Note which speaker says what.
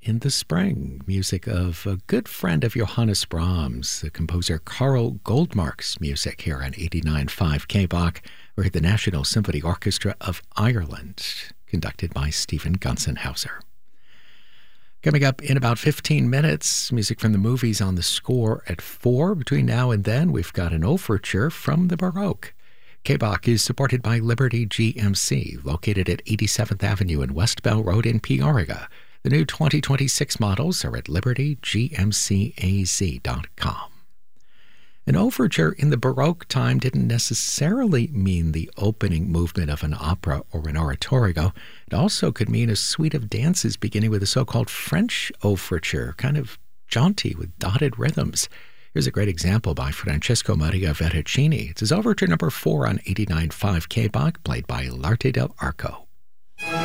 Speaker 1: in the Spring, music of a good friend of Johannes Brahms, the composer Carl Goldmark's music here on 89.5 KBOC, or the National Symphony Orchestra of Ireland, conducted by Stephen Gunzenhauser. Coming up in about 15 minutes, music from the movies on the score at 4. Between now and then, we've got an overture from the Baroque. KBOC is supported by Liberty GMC, located at 87th Avenue and West Bell Road in Peoria. The new 2026 models are at libertygmcaz.com. An overture in the Baroque time didn't necessarily mean the opening movement of an opera or an oratorio. It also could mean a suite of dances beginning with a so-called French overture, kind of jaunty with dotted rhythms. Here's a great example by Francesco Maria Veracini. It's his overture number 4 on 89.5 KBOC, played by L'Arte dell'Arco.